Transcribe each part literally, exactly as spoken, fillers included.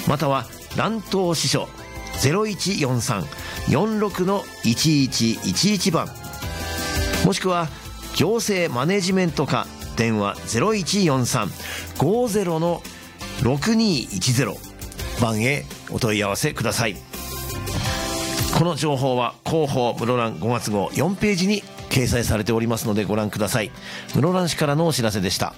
または南東支所 ゼロいちよんさん よんろく いちいちいちいち 番、もしくは行政マネジメント課電話 ゼロいちよんさん ごゼロ ろくにいちゼロ 番へお問い合わせください。この情報は広報室蘭ごがつ号よんページに掲載されておりますのでご覧ください。室蘭市からのお知らせでした。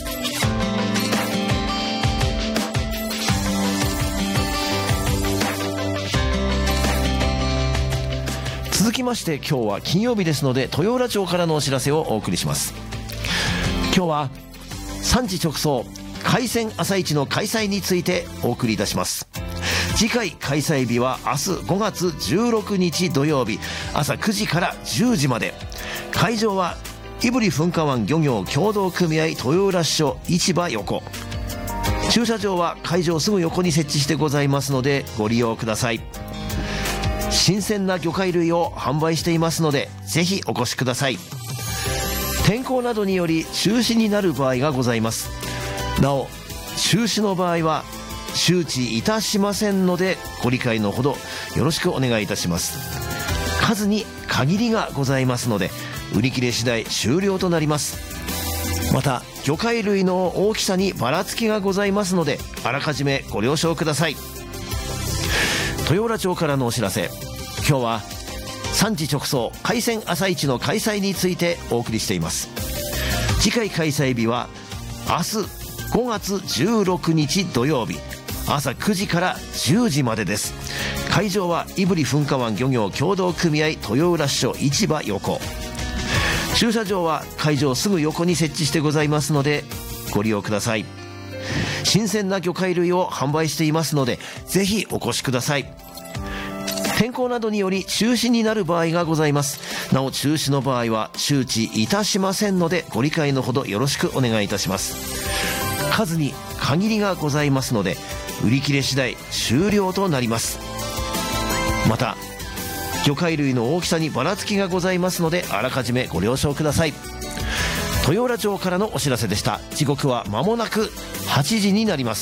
続きまして今日は金曜日ですので豊浦町からのお知らせをお送りします。今日は産地直送海鮮朝市の開催についてお送りいたします。次回開催日は明日ごがつじゅうろくにち土曜日朝くじからじゅうじまで。会場は胆振噴火湾漁業協同組合豊浦支所市場横。駐車場は会場すぐ横に設置してございますのでご利用ください。新鮮な魚介類を販売していますのでぜひお越しください。天候などにより中止になる場合がございます。なお中止の場合は周知いたしませんのでご理解のほどよろしくお願いいたします。数に限りがございますので売り切れ次第終了となります。また魚介類の大きさにばらつきがございますのであらかじめご了承ください。豊浦町からのお知らせ、今日は産地直送海鮮朝市の開催についてお送りしています。次回開催日は明日ごがつじゅうろくにち土曜日朝くじからじゅうじまでです。会場は胆振噴火湾漁業協同組合豊浦支所市場横。駐車場は会場すぐ横に設置してございますのでご利用ください。新鮮な魚介類を販売していますのでぜひお越しください。天候などにより中止になる場合がございます。なお中止の場合は周知いたしませんのでご理解のほどよろしくお願いいたします。数に限りがございますので売り切れ次第終了となります。また魚介類の大きさにばらつきがございますのであらかじめご了承ください。豊浦町からのお知らせでした。時刻は間もなくはちじになります。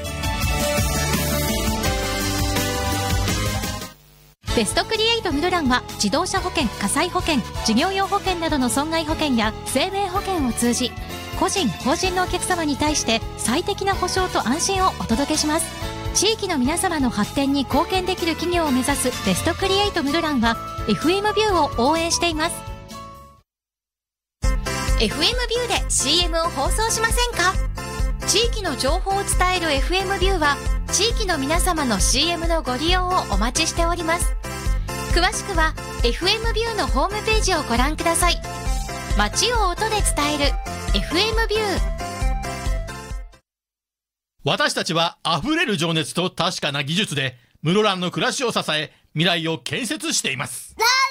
ベストクリエイト室蘭は自動車保険、火災保険、事業用保険などの損害保険や生命保険を通じ個人・法人のお客様に対して最適な保証と安心をお届けします。地域の皆様の発展に貢献できる企業を目指すベストクリエイト室蘭は エフエム ビューを応援しています。 エフエム ビューで シーエム を放送しませんか？地域の情報を伝える エフエム ビューは地域の皆様の シーエム のご利用をお待ちしております。詳しくは エフエム ビューのホームページをご覧ください。街を音で伝える エフエム ビュー。 私たちはあふれる情熱と確かな技術で室蘭の暮らしを支え未来を建設しています。